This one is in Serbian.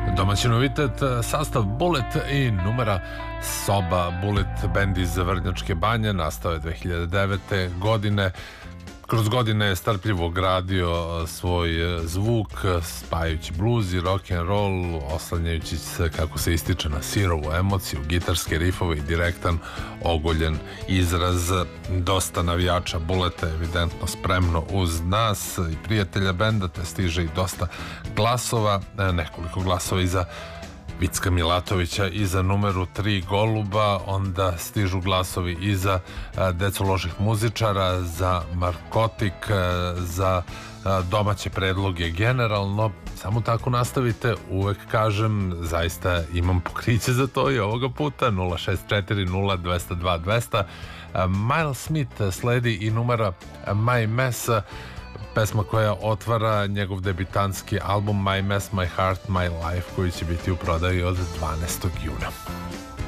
Domaći novitet, sastav Bullet i numera Soba. Bullet, bend iz Vrnjačke Banje, nastao je 2009. godine. Kroz godine je strpljivo gradio svoj zvuk, spajajući blues i rock and roll, oslanjajući se, kako se ističe, na sirovu emociju, gitarske rifove i direktan, ogoljen izraz. Dosta navijača Bulleta je evidentno spremno uz nas i prijatelja benda, te stiže i dosta glasova, nekoliko glasova iza Vicka Milatovića i za numeru 3 Goluba, onda stižu glasovi i za Decu loših muzičara, za Markotik, za domaće predloge generalno. Samo tako nastavite, uvek kažem, zaista imam pokriće za to i ovoga puta. 064 02 200. Miles Smith sledi i numera My Mess, pesma koja otvara njegov debitanski album My Mess, My Heart, My Life, koji će biti u prodaji od 12. juna.